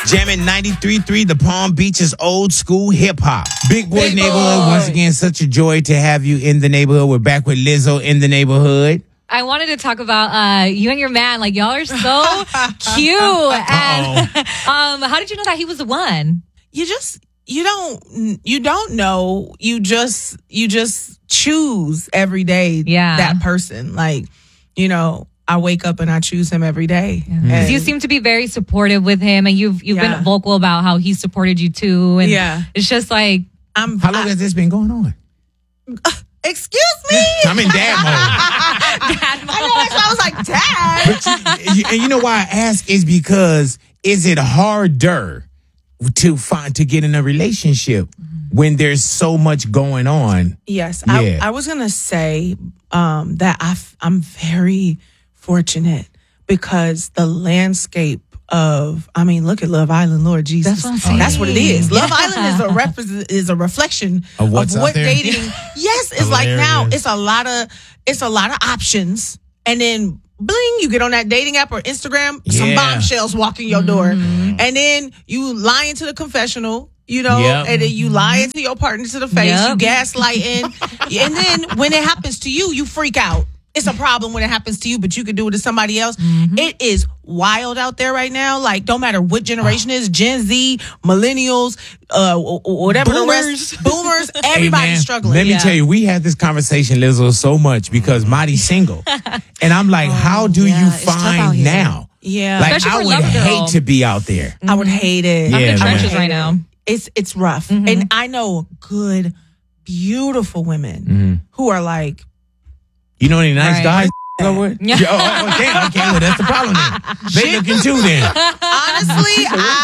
Jamming 93.3, the Palm Beach's old school hip hop. Big Boy Neighborhood, once again, such a joy to have you in the neighborhood. We're back with Lizzo in the neighborhood. I wanted to talk about you and your man. Like, y'all are so cute. And how did you know that he was the one? You don't know. You just choose every day that person. Like, I wake up and I choose him every day. Because you seem to be very supportive with him, and you've been vocal about how he supported you too. And it's just like, how long has this been going on? Excuse me? I'm in dad mode. dad mode. I know, so I was like, Dad. And you know why I ask is because is it harder to get in a relationship when there's so much going on? Yes. Yeah. I was going to say that I'm very fortunate because the landscape look at Love Island, Lord Jesus. That's what I'm saying. That's what it is. Love Island is a reflection of what dating. Yes, it's like now it's a lot of options, and then bling, you get on that dating app or Instagram, some bombshells walking your door, and then you lie into the confessional. And then you lie into your partner to the face, you gaslighting, and then when it happens to you, you freak out. It's a problem when it happens to you, but you can do it to somebody else. It is wild out there right now. Like, don't matter what generation it is, Gen Z, millennials, whatever boomers. the rest, boomers, everybody's struggling. Let me tell you, we had this conversation, Lizzo, so much because Marty's single. And I'm like, how do you find now? Yeah. Like, especially I would hate to be out there. I would hate it. I'm in the trenches right now. It's rough. And I know good, beautiful women who are like, you know any nice guys over? Yeah. Damn, okay, well, that's the problem then. They looking too then. Honestly,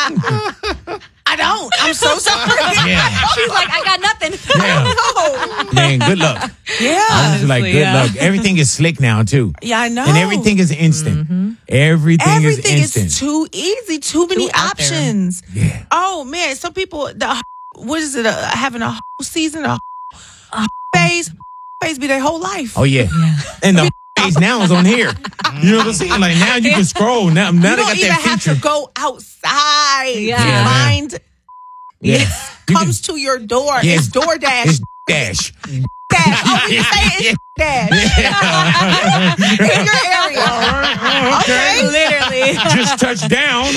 I don't. I'm so sorry. Yeah. She's like, I got nothing. Yeah. Man, good luck. Yeah. I'm just like, good luck. Everything is slick now, too. Yeah, I know. And everything is instant. Everything is instant. Is too easy. Too many options. Yeah. Oh, man. Some people, what is it? Having a season, a phase be their whole life. Oh, yeah. And the phase now is on here. You know what I'm saying? Like, now you can scroll. Now they got that feature. You don't even have to go outside to find. Yeah. It comes to your door. Yeah, it's DoorDash. It's Dash. Dash. Oh, you say it's Dash. In your area. Okay. Literally. Just touched down.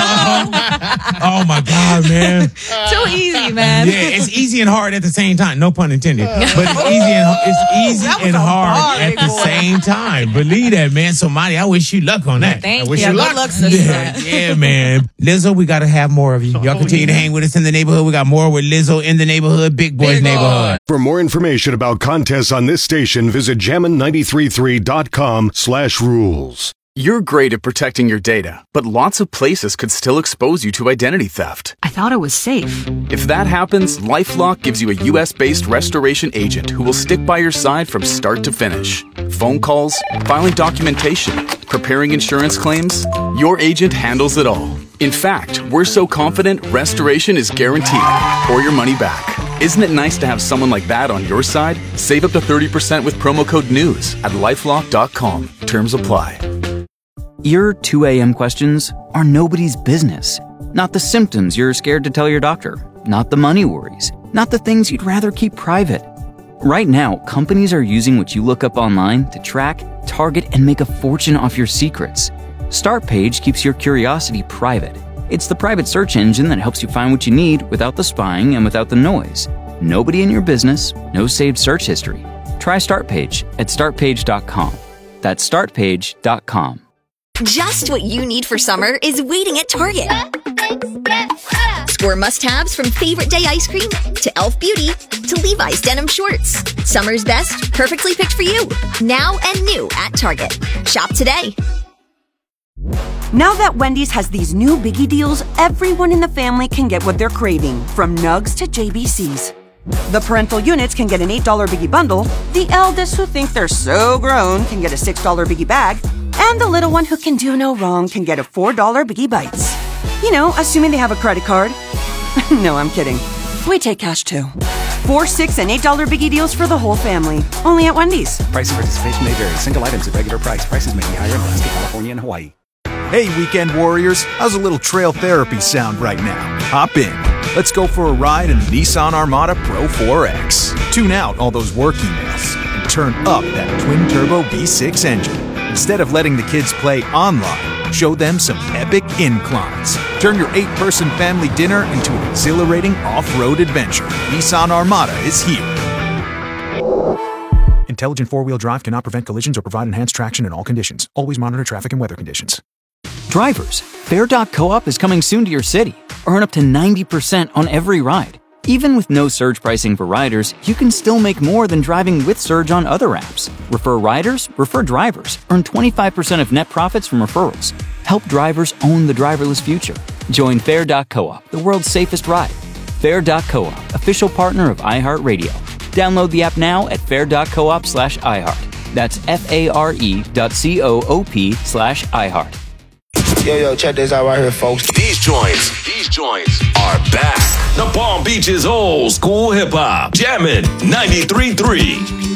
Oh, my God, man. Too easy, man. Yeah, it's easy and hard at the same time. No pun intended. But it's easy and hard at the same time. Believe that, man. So, Marty, I wish you luck on that. Thank I wish you. you luck. Yeah, man. Lizzo, we got to have more of you. Y'all continue to hang with us in the neighborhood. We got more with Lizzo in the neighborhood, Big Boy's neighborhood. For more information about contests on this station, visit jammin933.com/rules. You're great at protecting your data, but lots of places could still expose you to identity theft. I thought it was safe. If that happens, LifeLock gives you a U.S.-based restoration agent who will stick by your side from start to finish. Phone calls, filing documentation, preparing insurance claims, your agent handles it all. In fact, we're so confident restoration is guaranteed or your money back. Isn't it nice to have someone like that on your side? Save up to 30% with promo code NEWS at LifeLock.com. Terms apply. Your 2 a.m. questions are nobody's business. Not the symptoms you're scared to tell your doctor. Not the money worries. Not the things you'd rather keep private. Right now, companies are using what you look up online to track, target, and make a fortune off your secrets. Startpage keeps your curiosity private. It's the private search engine that helps you find what you need without the spying and without the noise. Nobody in your business, no saved search history. Try Startpage at startpage.com. That's startpage.com. Just what you need for summer is waiting at Target. Score must-haves from Favorite Day ice cream to Elf Beauty to Levi's denim shorts. Summer's best, perfectly picked for you. Now and new at Target. Shop today. Now that Wendy's has these new biggie deals, everyone in the family can get what they're craving, from Nugs to JBCs. The parental units can get an $8 biggie bundle, the eldest who think they're so grown can get a $6 biggie bag, and the little one who can do no wrong can get a $4 biggie bites. You know, assuming they have a credit card. No, I'm kidding. We take cash too. $4, $6, and $8 biggie deals for the whole family. Only at Wendy's. Price and participation may vary. Single items at regular price. Prices may be higher in Alaska, California, and Hawaii. Hey, weekend warriors, how's a little trail therapy sound right now? Hop in. Let's go for a ride in the Nissan Armada Pro 4X. Tune out all those work emails and turn up that twin-turbo V6 engine. Instead of letting the kids play online, show them some epic inclines. Turn your 8-person family dinner into an exhilarating off-road adventure. Nissan Armada is here. Intelligent four-wheel drive cannot prevent collisions or provide enhanced traction in all conditions. Always monitor traffic and weather conditions. Drivers, Fair.coop is coming soon to your city. Earn up to 90% on every ride. Even with no surge pricing for riders, you can still make more than driving with Surge on other apps. Refer riders, refer drivers. Earn 25% of net profits from referrals. Help drivers own the driverless future. Join Fair.coop, the world's safest ride. Fair.coop, official partner of iHeartRadio. Download the app now at fair.coop/iHeart. That's FARE.coop/iHeart. Yo, check this out right here, folks. These joints are back. The Palm Beach's old school hip hop. Jammin' 93.3.